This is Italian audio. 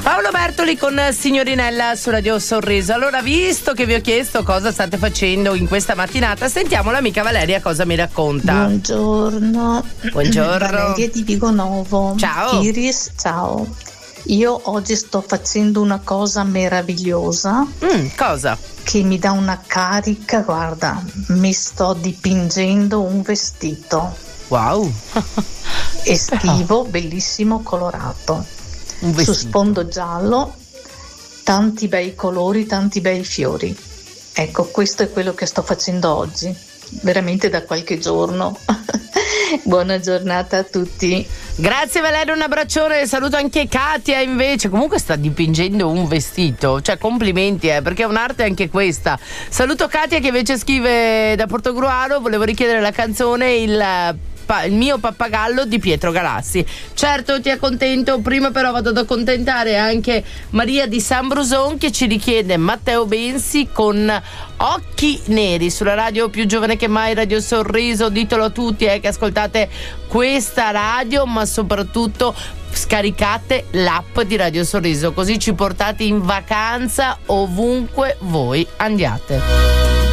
Paolo Bertoli con Signorinella su Radio Sorriso. Allora, visto che vi ho chiesto cosa state facendo in questa mattinata, sentiamo l'amica Valeria cosa mi racconta. Buongiorno. Valeria di Vigonovo. Ciao. Iris, ciao. Io oggi sto facendo una cosa meravigliosa. Cosa? Che mi dà una carica, guarda, mi sto dipingendo un vestito. Wow. Estivo, bellissimo, colorato. Su sfondo giallo, tanti bei colori, tanti bei fiori. Ecco, questo è quello che sto facendo oggi, veramente da qualche giorno. Buona giornata a tutti. Grazie Valeria, un abbraccione. Saluto anche Katia invece. Comunque sta dipingendo un vestito, cioè complimenti, perché è un'arte anche questa. Saluto Katia che invece scrive da Portogruaro: volevo richiedere la canzone il mio pappagallo di Pietro Galassi. Certo, ti accontento. Prima però vado ad accontentare anche Maria di San Bruson che ci richiede Matteo Bensi con Occhi Neri sulla radio più giovane che mai, Radio Sorriso. Ditelo a tutti che ascoltate questa radio, ma soprattutto scaricate l'app di Radio Sorriso, così ci portate in vacanza ovunque voi andiate.